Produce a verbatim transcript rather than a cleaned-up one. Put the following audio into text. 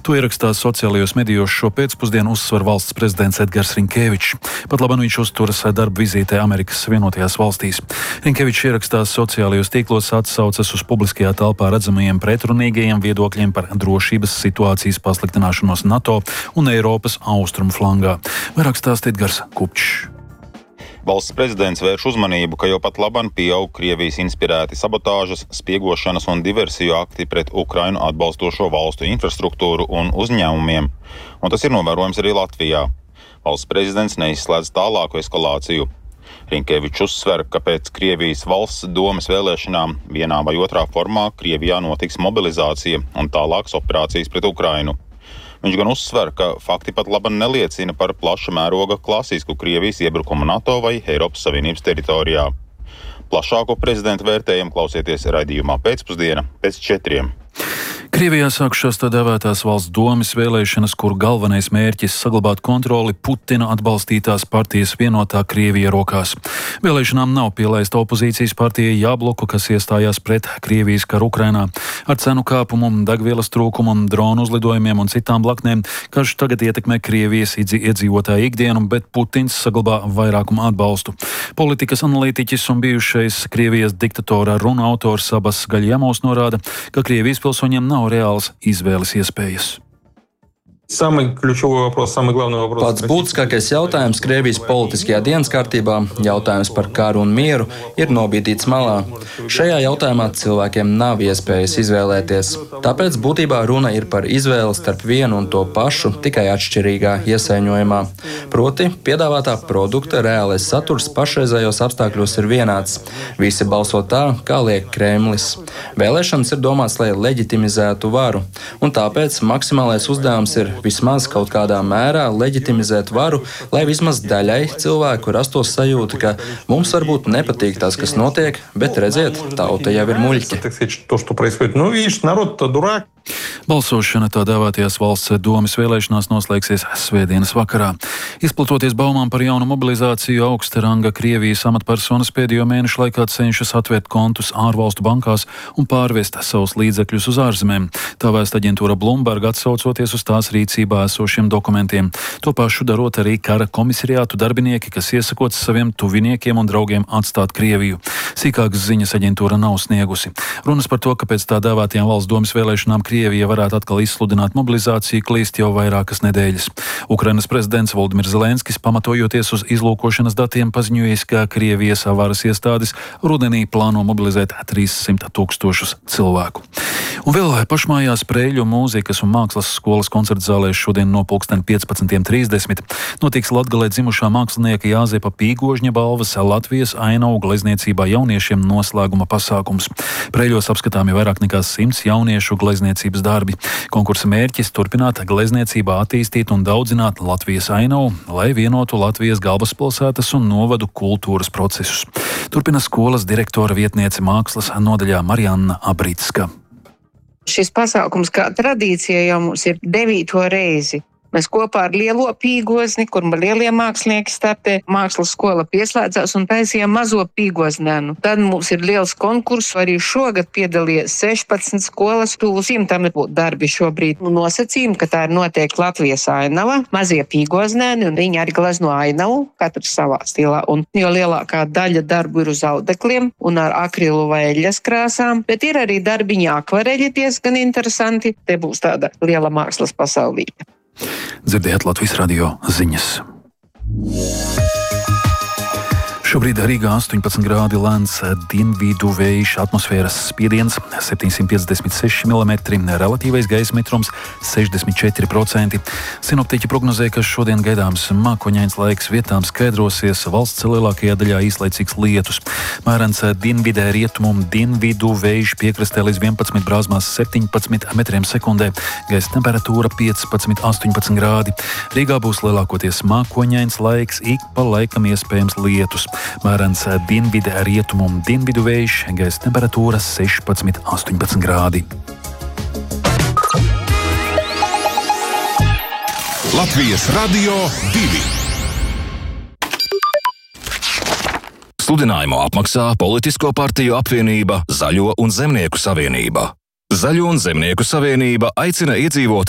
To ierakstās sociālajos medijos šo pēcpusdienu uzsver valsts prezidents Edgars Rinkevičs. Pat labāk viņš uzturas darba vizītē Amerikas Savienotajās valstīs. Rinkevičs ierakstās sociālajos tīklos atsaucas uz publiskajā telpā redzamajiem pretrunīgajiem viedokļiem par drošības situācijas pasliktināšanos NATO un Eiropas austrumu flangā. Vairāk stāsta Edgars Kupčs. Valsts prezidents vērš uzmanību, ka jau pat laban pieaug Krievijas inspirēti sabotāžas, spiegošanas un diversiju akti pret Ukrainu atbalstošo valstu infrastruktūru un uzņēmumiem. Un tas ir novērojams arī Latvijā. Valsts prezidents neizslēdz tālāku eskalāciju. Rinkevičs uzsver, ka pēc Krievijas valsts domes vēlēšanām vienā vai otrā formā Krievijā notiks mobilizācija un tālākas operācijas pret Ukrainu. Viņš gan uzsver, ka fakti pat laban neliecina par plaša mēroga klasisku Krievijas iebrukumu NATO vai Eiropas Savienības teritorijā. Plašāko prezidenta vērtējumu klausieties raidījumā Pēcpusdiena pēc četriem. Krievijā sākušās tā dēvētās valsts domes vēlēšanas, kur galvenais mērķis saglabāt kontroli Putina atbalstītās partijas vienotā Krievija rokās. Vēlēšanām nav pielaista opozīcijas partija Jābloku, kas iestājās pret Krievijas karu Ukrainā. Ar cenu kāpumu, degvielas trūkumu, dronu uzlidojumiem un citām blaknēm, kas tagad ietekmē Krievijas iedzīvotāju ikdienu, bet Putins saglabā vairākumu atbalstu. Politikas analītiķis un bijušais Krievijas diktatora runu autors Abas Gaļjamos norāda, ka Krievijas pilsoņiem nav reāls izvēles iespējas. Pats būtiskākais jautājums Krievijas politiskajā dienas kārtībā, jautājums par karu un mieru, ir nobīdīts malā. Šajā jautājumā cilvēkiem nav iespējas izvēlēties. Tāpēc būtībā runa ir par izvēli starp vienu un to pašu, tikai atšķirīgā iesaiņojumā. Proti, piedāvātā produkta reālais saturs pašreizējos apstākļos ir vienāds. Visi balso tā, kā liek Kremlis. Vēlēšanas ir domāts, lai leģitimizētu varu, un tāpēc maksimālais uzdevums ir vismaz kaut kādā mērā leģitimizēt varu, lai vismaz daļai cilvēku rastos sajūta, ka mums varbūt nepatīk tas, kas notiek, bet redziet, tauta jau ir muļķi. Balsošana tā dēvētajās valsts domes vēlēšanās noslēgsies svētdienas vakarā. Izplatoties baumām par jaunu mobilizāciju, augsta ranga Krievijas amatpersonas pēdējo mēnešu laikā cenšas atvērt kontus ārvalstu bankās un pārvest savus līdzekļus uz ārzemēm. Tā vēsta aģentūra Bloomberg, atsaucoties uz tās rīcībā esošiem dokumentiem. To pašu darot arī kara komisariātu darbinieki, kas iesakot saviem tuviniekiem un draugiem atstāt Krieviju. Sīkākas ziņas aģentūra nav sniegusi. Runas par to, ka pēc tā dēvētajām valsts domes vēlēšanām Krievija varētu atkal izsludināt mobilizāciju, klīst jau vairākas nedēļas. Ukrainas prezidents Voldimirs Zelenskis, pamatojoties uz izlūkošanas datiem, paziņojis, ka Krievijas varas iestādes rudenī plāno mobilizēt trīssimt tūkstošus cilvēku. Un vēl pašmājās Preļu mūzikas un mākslas skolas koncertzālēs šodien no pulksten piecpadsmit trīsdesmit notiks Latgalē dzimušā mākslinieka Jāzepa Pīgožņa balvas Latvijas ainavu glezniecībā jauniešiem noslēguma pasākums. Preļos apskatāmi vairāk nekā simts jauniešu glezniecības darbi. Konkursa mērķis turpināt glezniecībā attīstīt un daudzināt Latvijas ainavu, lai vienotu Latvijas galvaspilsētas un novadu kultūras procesus. Turpina skolas direktora vietniece mākslas nodaļā Marianna Abritska. Šis pasākums kā tradīcija jau mums ir devīto reizi. Mēs kopā ar Lielo Pīgozni, kur lielie mākslinieki startē, mākslas skola pieslēdzās un taisījām mazo pīgoznēnu. Tad mums ir liels konkurss, arī šogad piedalījās sešpadsmit skolas, tuvu simtam darbi šobrīd. Nosacījumi, ka tā ir noteikti Latvijas ainava, mazie pīgoznēni, un viņi arī glezno ainavu, katrs savā stilā. Un jo lielākā daļa darbu ir uz audekliem un ar akrilu vai eļas krāsām, bet ir arī darbiņi akvareļi diezgan interesanti. Te būs tāda liela mākslas pasaulīte. Dzirdējāt Latvijas radio ziņas. Šobrīd Rīgā astoņpadsmit grādi, lēns dienvidu vējš, atmosfēras spiediens septiņsimt piecdesmit seši milimetri, relatīvais gaisa mitrums sešdesmit četri procenti. Sinoptiķi prognozē, ka šodien gaidāms mākoņains laiks, vietām skaidrosies, valsts lielākajā daļā īslaicīgs lietus. Mērens dienvidē rietumu dienvidu vējš piekrastē līdz vienpadsmit, brāzmās septiņpadsmit metriem sekundē, gaisa temperatūra piecpadsmit astoņpadsmit grādi. Rīgā būs lielākoties mākoņains laiks, ik pa laikam iespējams lietus. Mērens dienvidē rietumu un dienvidu vējš, gaisa temperatūra sešpadsmit astoņpadsmit grādi. Latvijas radio divi. Sludinājumu apmaksā Politisko partiju apvienība Zaļo un Zemnieku savienība. Zaļo un Zemnieku savienība aicina iedzīvotājus